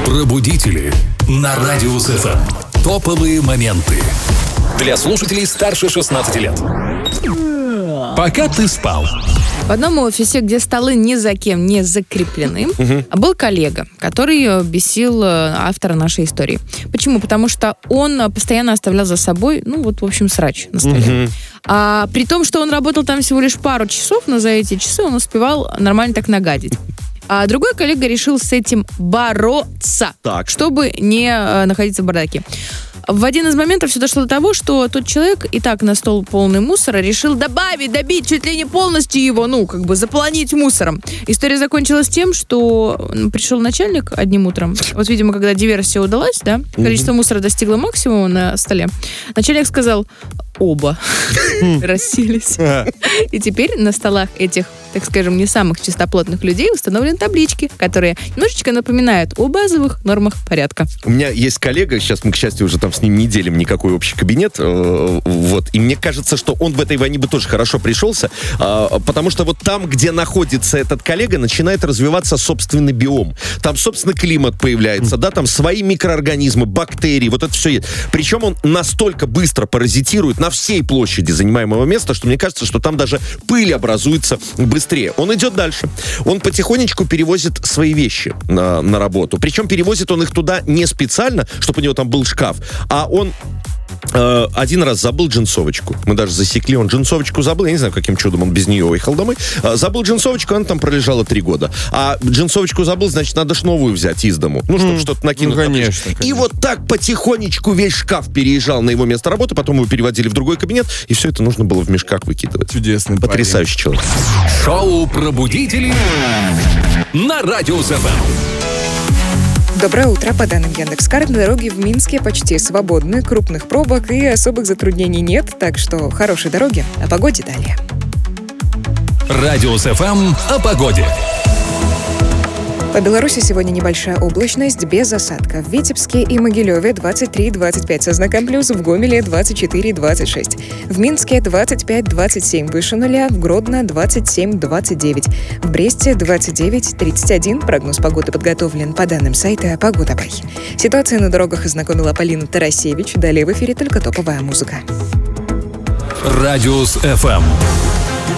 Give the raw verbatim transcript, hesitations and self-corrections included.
Пробудители на Радиус эф эм. Топовые моменты для слушателей старше шестнадцати лет. Пока ты спал. В одном офисе, где столы ни за кем не закреплены, угу. был коллега, который бесил автора нашей истории. Почему? Потому что он постоянно оставлял за собой, ну вот, в общем, срач на столе. Угу. А, при том, что он работал там всего лишь пару часов, но за эти часы он успевал нормально так нагадить. А другой коллега решил с этим бороться, так. чтобы не а, находиться в бардаке. В один из моментов все дошло до того, что тот человек, и так на стол полный мусора, решил добавить, добить чуть ли не полностью его, ну, как бы заполонить мусором. История закончилась тем, что пришел начальник одним утром. Вот, видимо, когда диверсия удалась, да, количество mm-hmm. мусора достигло максимума на столе. Начальник сказал: оба расселись. И теперь на столах этих, так скажем, не самых чистоплотных людей установлены таблички, которые немножечко напоминают о базовых нормах порядка. У меня есть коллега, сейчас мы, к счастью, уже там с ним не делим никакой общий кабинет, вот, и мне кажется, что он в этой войне бы тоже хорошо пришелся, потому что вот там, где находится этот коллега, начинает развиваться собственный биом. Там, собственно, климат появляется, да, там свои микроорганизмы, бактерии, вот это все есть. Причем он настолько быстро паразитирует на всей площади занимаемого места, что мне кажется, что там даже пыль образуется быстрее. Он идет дальше. Он потихонечку перевозит свои вещи на, на работу. Причем перевозит он их туда не специально, чтобы у него там был шкаф, а он э, один раз забыл джинсовочку. Мы даже засекли, он джинсовочку забыл. Я не знаю, каким чудом он без нее уехал домой. Э, забыл джинсовочку, она там пролежала три года. А джинсовочку забыл, значит, надо ж новую взять из дому. Ну, чтобы mm. что-то накинуть. Ну, конечно, конечно. И вот так потихонечку весь шкаф переезжал на его место работы, потом его переводили в другой кабинет, и все это нужно было в мешках выкидывать. Чудесный Потрясающий парень. человек. Шоу «Пробудители» на Радиус эф эм. Доброе утро. По данным Яндекс.Карт, дороги в Минске почти свободны, крупных пробок и особых затруднений нет, так что хорошей дороги. О погоде далее. Радиус эф эм о погоде. По Беларуси сегодня небольшая облачность без осадков. В Витебске и Могилеве двадцать три двадцать пять со знаком плюс, в Гомеле двадцать четыре двадцать шесть. В Минске двадцать пять двадцать семь выше нуля, в Гродно двадцать семь двадцать девять. В Бресте двадцать девять тридцать один. Прогноз погоды подготовлен по данным сайта Погода.бай. Ситуация на дорогах ознакомила Полина Тарасевич. Далее в эфире только топовая музыка. Радиус эф эм.